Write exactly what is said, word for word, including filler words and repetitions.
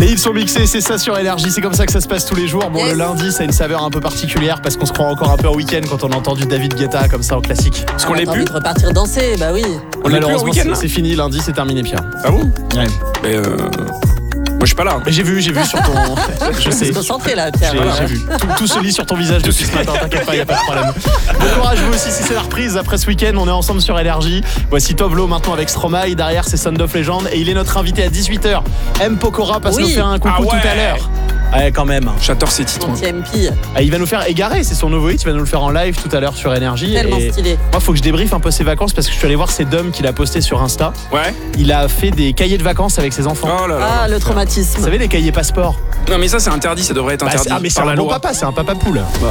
Les hits sont mixés, c'est ça sur Énergie, c'est comme ça que ça se passe tous les jours. Bon, yes. Le lundi, ça a une saveur un peu particulière parce qu'on se croit encore un peu en week-end quand on a entendu David Guetta comme ça en classique. Parce ah, qu'on l'est plus. envie de repartir danser, bah oui. On l'a plus en week-end. C'est, c'est fini, lundi, c'est terminé, Pierre. Ah bon? Ouais. Mais euh... Moi je suis pas là. Mais j'ai vu, j'ai vu sur ton. Je sais. Se concentrer là, Pierre. J'ai, voilà. j'ai vu. Tout, tout se lit sur ton visage depuis ce matin, t'inquiète pas, y a pas de problème. Bon courage vous aussi si c'est la reprise après ce week-end, on est ensemble sur Énergie. Voici Tovlo maintenant avec Stromae, derrière c'est Sound of Legend et il est notre invité à dix-huit heures. M. Pokora passe oui. nous faire un coucou ah ouais. tout à l'heure. Ouais, quand même. J'adore ces titres. Ah, il va nous faire égarer, c'est son nouveau hit, il va nous le faire en live tout à l'heure sur Énergie. Tellement et stylé. Moi, faut que je débriefe un peu ses vacances parce que je suis allé voir ses dums qu'il a posté sur Insta. Ouais. Il a fait des cahiers de vacances avec ses enfants. Oh là là. Ah, le traumatisme. Vous savez, les cahiers passeport. Non, mais ça, c'est interdit, ça devrait être interdit. Bah, ah, mais c'est par un la bon loi. papa, c'est un papa poule. Bah,